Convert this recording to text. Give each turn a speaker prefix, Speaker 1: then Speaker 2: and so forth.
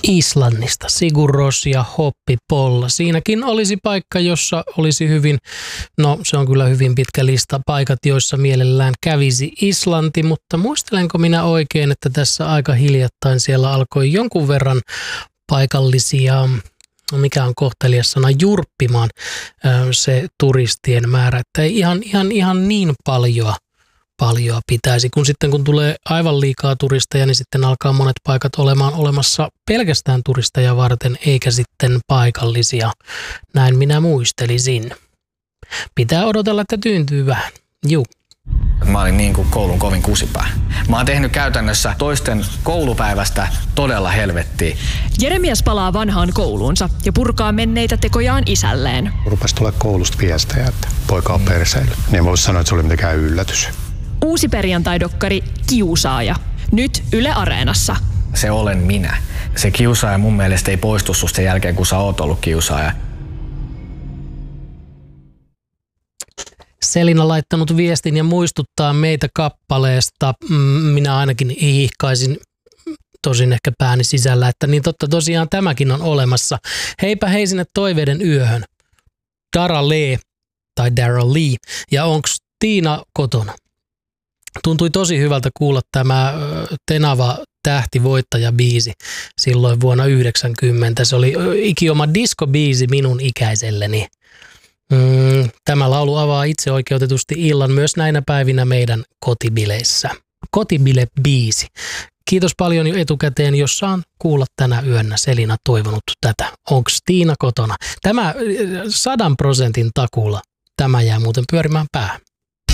Speaker 1: Islannista Sigur Rós ja Hoppipolla. Siinäkin olisi paikka, jossa olisi hyvin, no se on kyllä hyvin pitkä lista paikat, joissa mielellään kävisi Islanti, mutta muistelenko minä oikein, että tässä aika hiljattain siellä alkoi jonkun verran paikallisia, mikä on kohtelias sana, jurppimaan se turistien määrä, että ei ihan niin paljon pitäisi, kun tulee aivan liikaa turisteja, niin sitten alkaa monet paikat olemaan olemassa pelkästään turisteja varten, eikä sitten paikallisia. Näin minä muistelisin. Pitää odotella, että tyyntyy vähän. Juu.
Speaker 2: Mä olin niin kuin koulun kovin kusipää. Mä oon tehnyt käytännössä toisten koulupäivästä todella helvettiä.
Speaker 3: Jeremias palaa vanhaan kouluunsa ja purkaa menneitä tekojaan isälleen.
Speaker 4: Rupesi tulla koulusta viestejä, että poika on perseillyt. Niin voisi sanoa, että se oli mitenkään yllätys.
Speaker 3: Uusi perjantai-dokkari Kiusaaja. Nyt Yle Areenassa.
Speaker 2: Se olen minä. Se kiusaaja mun mielestä ei poistu susta sen jälkeen, kun sä oot ollut kiusaaja.
Speaker 1: Selina laittanut viestin ja muistuttaa meitä kappaleesta. Minä ainakin hiihkaisin, tosin ehkä pääni sisällä, että niin totta tosiaan tämäkin on olemassa. Heipä hei sinne toiveiden yöhön. Dara Lee ja onks Tiina kotona? Tuntui tosi hyvältä kuulla tämä Tenava tähtivoittaja-biisi silloin vuonna 1990. Se oli ikioma diskobiisi minun ikäiselleni. Tämä laulu avaa itseoikeutetusti illan myös näinä päivinä meidän kotibileissä. Kotibile-biisi. Kiitos paljon jo etukäteen, jos saan kuulla tänä yönä. Selina toivonut tätä. Onks Tiina kotona? Tämä 100% takuulla. Tämä jää muuten pyörimään päähän.